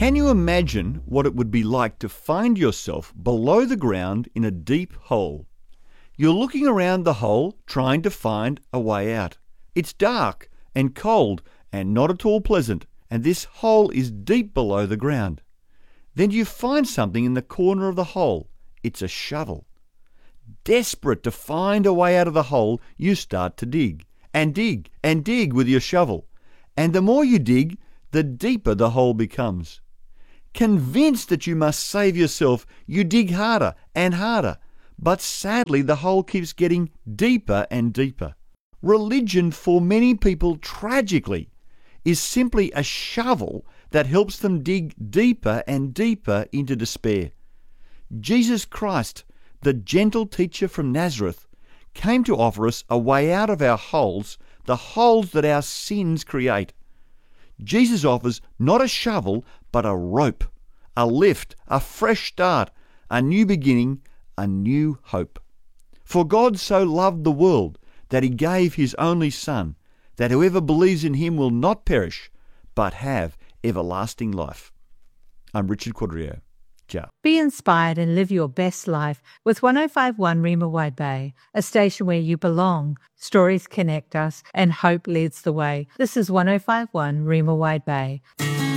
Can you imagine what it would be like to find yourself below the ground in a deep hole? You're looking around the hole trying to find a way out. It's dark and cold and not at all pleasant, and this hole is deep below the ground. Then you find something in the corner of the hole. It's a shovel. Desperate to find a way out of the hole, you start to dig and dig and dig with your shovel. And the more you dig, the deeper the hole becomes. Convinced that you must save yourself, you dig harder and harder. But sadly, the hole keeps getting deeper and deeper. Religion, for many people, tragically, is simply a shovel that helps them dig deeper and deeper into despair. Jesus Christ, the gentle teacher from Nazareth, came to offer us a way out of our holes, the holes that our sins create. Jesus offers not a shovel, but a rope, a lift, a fresh start, a new beginning, a new hope. For God so loved the world that he gave his only Son, that whoever believes in him will not perish, but have everlasting life. I'm Richard Quadrio. Ciao. Be inspired and live your best life with 105.1 Rima Wide Bay, a station where you belong. Stories connect us and hope leads the way. This is 105.1 Rima Wide Bay.